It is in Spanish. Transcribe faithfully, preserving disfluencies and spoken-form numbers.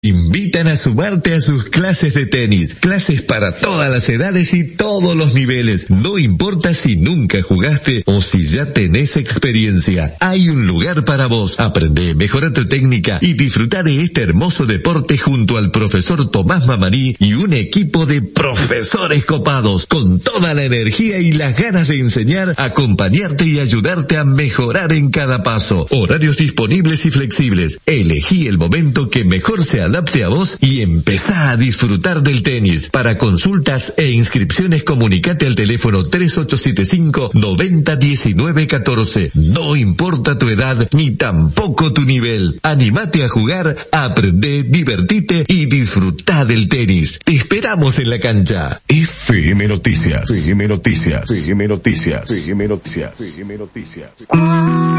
Invitan a sumarte a sus clases de tenis, clases para todas las edades y todos los niveles. No importa si nunca jugaste o si ya tenés experiencia, hay un lugar para vos. Aprende, mejora tu técnica y disfruta de este hermoso deporte junto al profesor Tomás Mamarí y un equipo de profesores copados, con toda la energía y las ganas de enseñar, acompañarte y ayudarte a mejorar en cada paso. Horarios disponibles y flexibles. Elegí el momento que mejor se adapte a vos y empezá a disfrutar del tenis. Para consultas e inscripciones comunicate al teléfono tres ocho siete cinco, noventa, diecinueve, catorce. No importa tu edad ni tampoco tu nivel. Anímate a jugar, aprende, divertite y disfruta del tenis. Te esperamos en la cancha. F M Noticias. F M Noticias. F M Noticias. F M Noticias. F M Noticias.